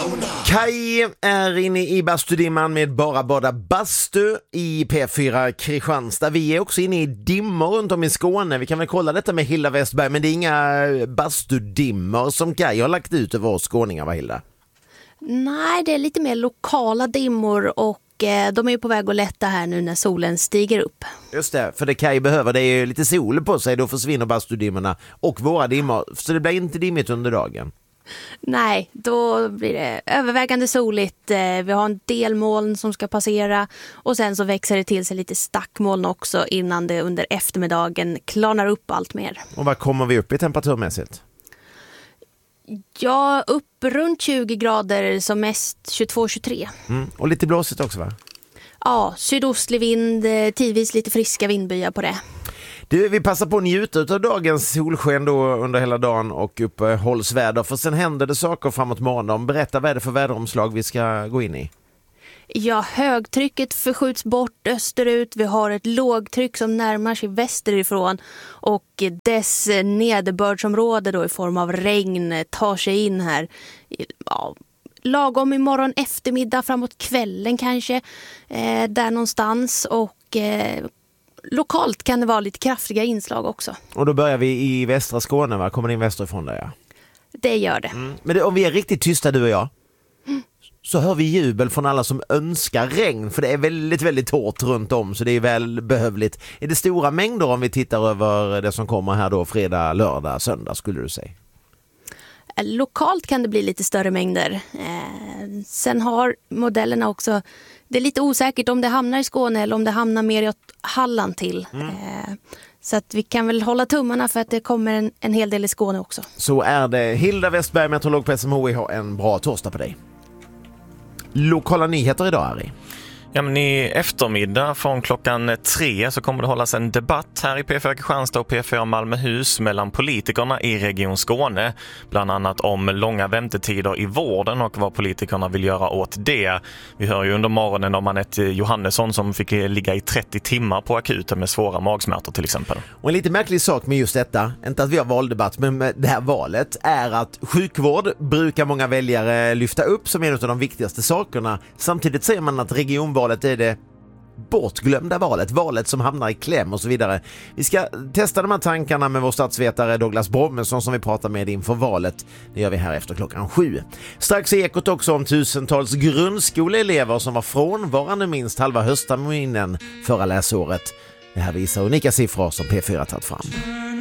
Kaj är inne i bastudimman med bara bada bastu i P4 Kristianstad. Vi är också inne i dimmor runt om i Skåne. Vi kan väl kolla detta med Hilda Westberg, men det är inga bastudimmor som Kaj har lagt ut över oss skåningar, va Hilda? Nej, det är lite mer lokala dimmor och de är ju på väg att lätta här nu när solen stiger upp. Just det, för det Kaj behöver det är ju lite sol på sig, då försvinner bastudimmorna och våra dimmor, så det blir inte dimmigt under dagen. Nej, då blir det övervägande soligt. Vi har en del moln som ska passera och sen så växer det till sig lite stackmoln också innan det under eftermiddagen klarnar upp allt mer. Och vad kommer vi upp i temperaturmässigt? Ja, upp runt 20 grader, som mest 22-23. Och lite blåsigt också, va? Ja, sydostlig vind, tidvis lite friska vindbyar på det. Vi passar på att njuta av dagens solsken då under hela dagen och uppehållsväder, för sen händer det saker framåt morgonen. Berätta, vad är det för väderomslag vi ska gå in i? Ja, högtrycket förskjuts bort österut. Vi har ett lågtryck som närmar sig västerifrån och dess nederbördsområde då i form av regn tar sig in här. Ja, lagom imorgon eftermiddag framåt kvällen kanske, där någonstans, och lokalt kan det vara lite kraftiga inslag också. Och då börjar vi i västra Skåne, va? Kommer det in västerifrån där, ja? Det gör det. Men om vi är riktigt tysta, du och jag, så hör vi jubel från alla som önskar regn, för det är väldigt, väldigt hårt runt om, så det är väl behövligt. Är det stora mängder om vi tittar över det som kommer här då fredag, lördag, söndag, skulle du säga? Lokalt kan det bli lite större mängder. Sen har modellerna också, det är lite osäkert om det hamnar i Skåne eller om det hamnar mer åt Halland till. Så att vi kan väl hålla tummarna för att det kommer en hel del i Skåne också. Så är det. Hilda Westberg, meteorolog på SMHI, har en bra torsdag på dig. Lokala nyheter idag, Ari. Ja, men i eftermiddag från klockan 3 så kommer det hållas en debatt här i P4 Kristianstad och P4 Malmöhus mellan politikerna i Region Skåne. Bland annat om långa väntetider i vården och vad politikerna vill göra åt det. Vi hör ju under morgonen om Anette Johannesson som fick ligga i 30 timmar på akuten med svåra magsmärtor till exempel. Och en lite märklig sak med just detta, inte att vi har valdebatt, men med det här valet, är att sjukvård brukar många väljare lyfta upp som en av de viktigaste sakerna. Samtidigt säger man att regionvalet är det bortglömda valet som hamnar i kläm och så vidare. Vi ska testa de här tankarna med vår statsvetare Douglas Brommesson som vi pratar med inför valet. Det gör vi här efter klockan 7. Strax är ekot också om tusentals grundskoleelever som var frånvarande minst halva höstterminen förra läsåret. Det här visar unika siffror som P4 tagit fram.